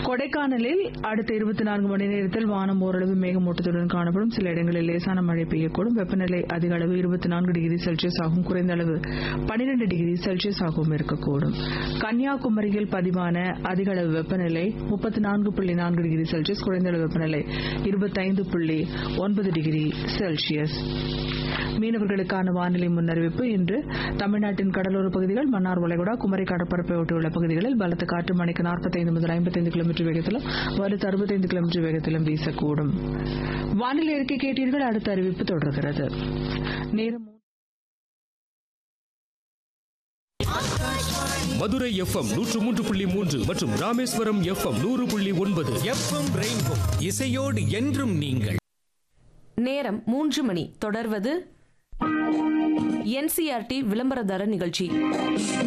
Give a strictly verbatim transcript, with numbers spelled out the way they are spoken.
கொடைக்கானலில் அடுத்த இருபத்தி நான்கு மணி நேரத்தில் வானம் ஓரளவு மேகமூட்டத்துடன் காணப்படும். சில இடங்களில் லேசான மழை பெய்யக்கூடும். வெப்பநிலை அதிக அளவு இருபத்தி நான்கு டிகிரி செல்சியஸ் ஆகும். குறைந்த அளவு பனிரெண்டு டிகிரி செல்சியஸ் ஆகவும் இருக்கக்கூடும். கன்னியாகுமரியில் பதிவான அதிக அளவு வெப்பநிலை முப்பத்தி நான்கு புள்ளி நான்கு டிகிரி செல்சியஸ், குறைந்த அளவு வெப்பநிலை இருபத்தைந்து புள்ளி ஒன்பது டிகிரி செல்சியஸ். மீனவர்களுக்கான வானிலை முன்னறிவிப்பு. இன்று தமிழ்நாட்டின் கடலோர பகுதிகள், மன்னார் வளைகுடா, குமரி கடற்பரப்பை ஒட்டியுள்ள பகுதிகளில் பலத்த காற்று மணிக்கு நாற்பத்தைந்து முதல் ஐம்பத்தைந்து கிலோமீட்டர் வேகத்திலும் வலுத்து அறுபத்தைந்து கிலோமீட்டர் வேகத்திலும் வீசக்கூடும். வானிலை அறிக்கை கேட்டீர்கள். அடுத்த அறிவிப்பு தொடர்கிறது. நேரம் மதுரை எஃப்எம் நூற்று மூன்று புள்ளி மூன்று மற்றும் ராமேஸ்வரம் எஃப்எம் நூறு புள்ளி ஒன்பது. எஃப்எம் ரெயின்போ இசையோடு என்றும் நீங்கள். நேரம் மூன்று மணி. தொடர்வது என்சிஆர்டி விளம்பரதார நிகழ்ச்சி.